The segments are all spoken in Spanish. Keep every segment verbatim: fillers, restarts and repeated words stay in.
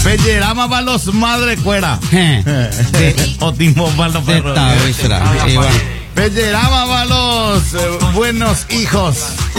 Pellerama para los madre cuera. Sí. Otimo para los perros. Pellerama para los eh, buenos hijos.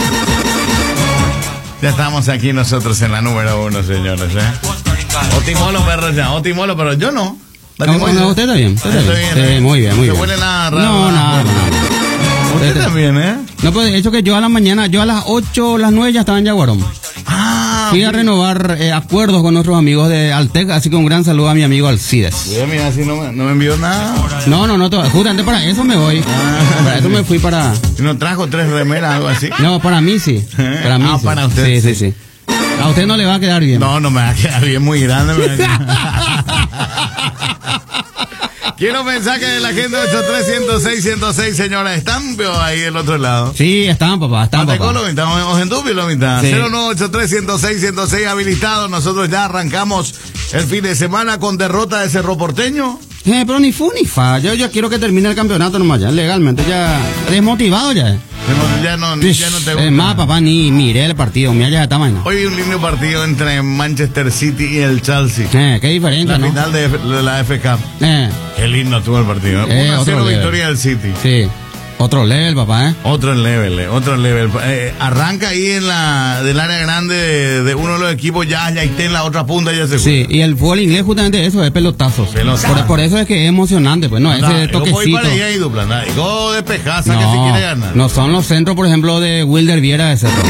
Ya estamos aquí nosotros en la número uno, señores, ¿eh? Otimolo, perros ya. Otimolo, pero yo no. No, no, usted está bien. Usted está bien. bien Sí, muy bien, muy bien. ¿Se huele nada raro? No, nada, nada. Usted también, ¿eh? No, pues de hecho que yo a la mañana, yo a las ocho, las nueve ya estaba en Yaguarón. Ah, Fui a renovar eh, acuerdos con nuestros amigos de Altec, así que un gran saludo a mi amigo Alcides. Mira, mira, si no me, no me envió nada. No, no, no, to- justamente para eso me voy. Ah, Para eso me fui para... Si no trajo tres remeras, algo así. No, para mí sí. Para mí Ah, sí. para usted, Sí, sí, sí. A usted no le va a quedar bien. No, no me va a quedar bien, muy grande. Me va a quedar. Quiero mensaje de la gente ocho tres cero seis ciento seis, señora. ¿Están veo ahí del otro lado? Sí, están, papá, están, papá. Matecolo, estamos en Ojendupio, lo mitad. Sí. cero nueve ocho tres cero seis ciento seis habilitado. Nosotros ya arrancamos el fin de semana con derrota de Cerro Porteño. Eh, pero ni fu ni fa. Yo ya quiero que termine el campeonato nomás ya, legalmente. Ya desmotivado ya. Ya no, ya no te gusta. Es más, papá, ni miré el partido. Mira, ya está mañana. Hoy hay un lindo partido entre Manchester City y el Chelsea. Eh, qué diferencia, La ¿no? final de, de la F Cup. Eh, Qué lindo estuvo el partido. Eh, uno a otro cero level. victoria del City. sí. Otro level, papá, ¿eh? Otro level, eh, otro level. Eh, arranca ahí en la del área grande de, de uno de los equipos, ya, ya esté en la otra punta, ya se fue. Sí, y el fútbol inglés justamente eso, es pelotazos. Pelotazo. Por, por eso es que es emocionante, pues, no, ese toquecito. Para allá y dupla, nada. Y go despejaza que si No, quiere ganar. no son los centros, por ejemplo, de Wilder Viera de Cerro.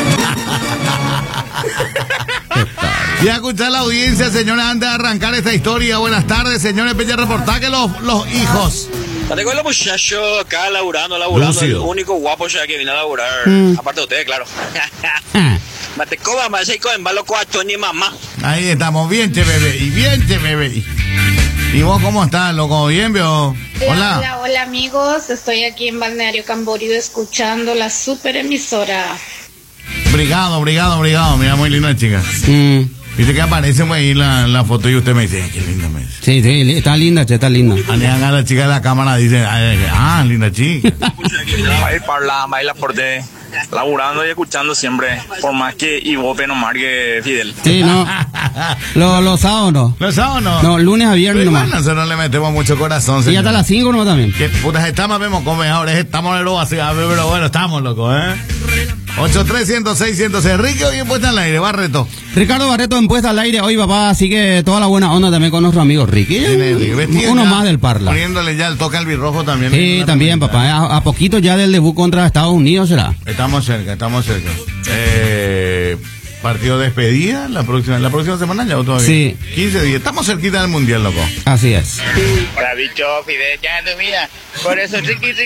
Y a escuchar la audiencia, señores, antes de arrancar esta historia. Buenas tardes, señores. Pella reportar que los, los hijos. Tengo los muchachos acá laburando, laburando. Lúcido. El único guapo ya que vino a laburar. Mm. Aparte de ustedes, claro. Ah, Matecoba, más y con balo cuatro ni mamá. Ahí estamos, bien, che, bebé. Y bien, che, bebé. ¿Y vos cómo estás, loco? ¿Bien, veo? Hola, hola, hola amigos, estoy aquí en Balneario Camboriú escuchando la super emisora. Obrigado, obrigado, obrigado. Mira, muy linda chica. mm, Dice que aparece pues, ahí la, la foto y usted me dice, "Ay, qué linda me dice". sí, sí, li- está linda, che, está linda. A la chica de la cámara dice, "Ay, ah, linda chica". Ahí parla, baila por te. Laburando y escuchando siempre. Por más que Ivope no marque Fidel. Sí, no. Los lo sábados no. ¿Lo sabes o no? No, lunes a viernes Pero nomás. igual nosotros le metemos mucho corazón, Y señor. hasta las cinco nomás también. ¿Qué putas estamos, vemos con mejores? Estamos en el así, a ver, pero bueno, estamos, loco, ¿eh? ocho tres cero seis cero seis. Ricky, hoy en puesta al aire, Barreto. Ricardo Barreto en Puesta al Aire hoy, papá, así que toda la buena onda también con nuestro amigo Ricky. Tiene, vestido Uno ya, más del Parla. Poniéndole ya el toque al birrojo también. Sí, también, papá. A, a poquito ya del debut contra Estados Unidos será. Estamos cerca, estamos cerca. Eh, partido de despedida la próxima, la próxima semana ya o todavía. Sí. quince días. Estamos cerquita del mundial, loco. Así es. Para bicho, Fidel, ya no mira. Por eso Ricky, Ricky.